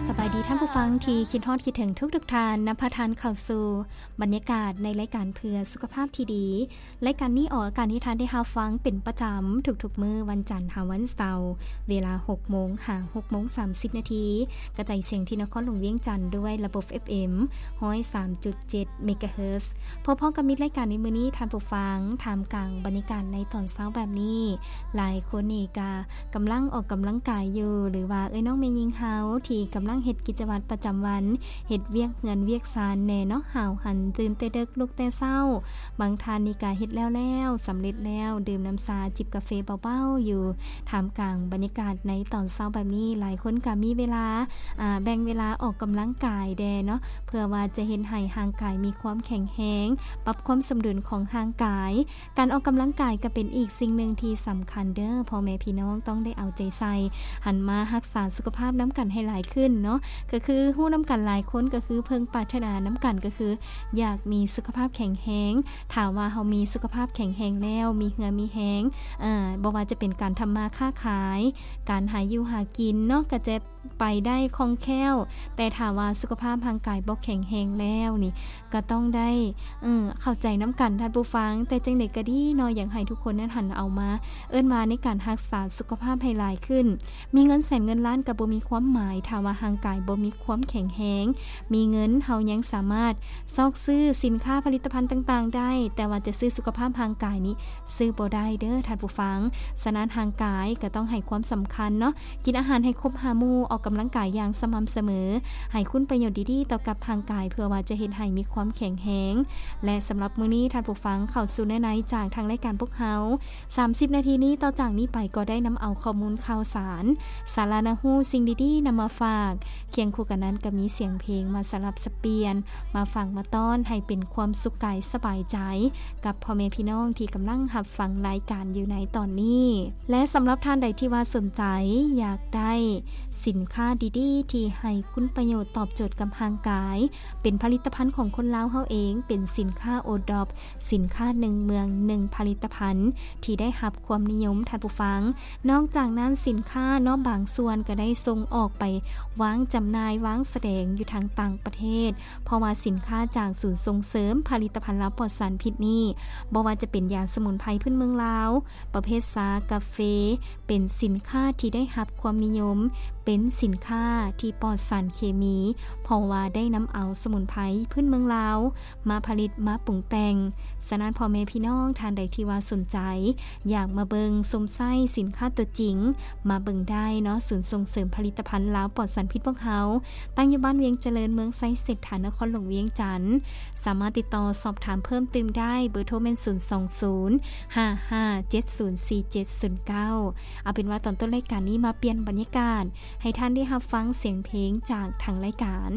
สบายดีท่านผู้ฟังที่คิดฮอดคิดถึงทุกท่านนำพาทานเข้าสู่บรรยากาศในรายการเพื่อสุขภาพที่ดีรายการนี้ออกอากาศให้ท่านได้รับฟังเป็นประจำทุกๆมื้อวันจันทร์ถึงวันเสาร์เวลา 6:30 นาทีกระจายเสียงที่นครหลวงเวียงจันทน์ด้วยระบบ FM 103.7 เมกะเฮิรตซ์พบกับมิตรรายการในมื้อนี้ท่านผู้ฟังท่ามกลางบรรยากาศในตอนเช้าแบบนี้หลายคนนี่ก็กำลังออกกำลังกายอยู่หรือว่าน้องแม่หญิงเฮาที่กำลังเฮ็ดกิจวัตรประจำวันเฮ็ดเวียกเฮือนเวียกซานแน่เนาะหาวหันตื่นแต่ดึกลุกแต่เช้าบางท่านนี่ก็เฮ็ดแล้วสำเร็จแล้วดื่มน้ำชาจิบกาแฟเบาๆอยู่ท่ามกลางบรรยากาศในตอนเช้าแบบนี้หลายคนก็มีเวลาแบ่งเวลาออกกำลังกายแดเนาะเพื่อว่าจะเห็นให้ร่างกายมีความแข็งแรงปรับความสมดุลของร่างกายการออกกำลังกายก็เป็นอีกสิ่งหนึ่งที่สำคัญเด้อพ่อแม่พี่น้องต้องได้เอาใจใส่หันมารักษาสุขภาพน้ำกันให้หลายขึ้นเนาะก็คือฮู้น้ำกันหลายคนก็คือเพิ่งปรารถนาน้ำกันก็คืออยากมีสุขภาพแข็งแรงถามว่าเฮามีสุขภาพแข็งแรงแล้วมีเหือมีแรงบ่ว่าจะเป็นการทำมาค้าขายการหาอยู่หากินเนาะก็จะไปได้คล่องแคล่วแต่ถ้าว่าสุขภาพร่างกายบ่แข็งแรงแล้วนี่ก็ต้องได้เข้าใจน้ำกันท่านผู้ฟังแต่จังได๋ก็ดีเนาะอยากให้ทุกคนนั้นหันเอามามาในการรักษาสุขภาพให้หลายขึ้นมีเงินแสนเงินล้านก็บ่มีความหมายถ้าว่าร่างกายบ่มีความแข็งแรงมีเงินเฮายังสามารถซอกซื้อสินค้าผลิตภัณฑ์ต่างๆได้แต่ว่าจะซื้อสุขภาพร่างกายนี้ซื้อบ่ได้เด้อท่านผู้ฟังฉะนั้นร่างกายก็ต้องให้ความสำคัญเนาะกินอาหารให้ครบ5หมู่ออกกำลังกายอย่างสม่ำเสมอให้คุณประโยชน์ดีๆต่อกับร่างกายเพื่อว่าจะเฮ็ดให้มีความแข็งแรงและสำหรับมื้อนี้ท่านผู้ฟังเข้าสู่ในจากทางรายการพวกเฮา30นาทีนี้ต่อจากนี้ไปก็ได้นำเอาข้อมูลข่าวสารสาระน่ารู้สิ่งดีๆนำมาฝากเคียงคู่กันนั้นก็มีเสียงเพลงมาสลับสเปียนมาฟังมาต้อนให้เป็นความสุขกายสบายใจกับพ่อแม่พี่น้องที่กำลังรับฟังรายการอยู่ในตอนนี้และสำหรับท่านใดที่ว่าสนใจอยากได้สินค้าดีๆที่ให้คุณประโยชน์ตอบโจทย์กับร่างกายเป็นผลิตภัณฑ์ของคนลาวเฮาเองเป็นสินค้าโอดอปสินค้า1เมือง1ผลิตภัณฑ์ที่ได้รับความนิยมท่านผู้ฟังนอกจากนั้นสินค้าเนาะบางส่วนก็ได้ส่งออกไปวางจำหน่ายวางแสดงอยู่ทางต่างประเทศเพราะว่าสินค้าจากศูนย์ส่งเสริมผลิตภัณฑ์ลาวปลอดสารพิษนี้บ่ว่าจะเป็นยาสมุนไพรพื้นเมืองลาวประเภทชากาแฟเป็นสินค้าที่ได้รับความนิยมเป็นสินค้าที่ปลอดสารเคมีเพราะว่าได้นำเอาสมุนไพรพื้นเมืองลาวมาผลิตมาปรุงแต่งฉะนั้นพ่อแม่พี่น้องท่านใดที่ว่าสนใจอยากมาเบิงสมไส้สินค้าตัวจริงมาเบิงได้เนาะศูนย์ส่งเสริมผลิตภัณฑ์ลาวปลอดสารพิษพวกเขาตั้งอยู่บ้านเวียงเจริญเมืองไซเศรษฐานครหลวงเวียงจันทน์สามารถติดต่อสอบถามเพิ่มเติมได้เบอร์โทรแม่น02055704709เอาเป็นว่าตอนต้นรายการนี้มาเปลี่ยนบรรยากาศให้ท่านได้รับฟังเสียงเพลงจากทางรายการ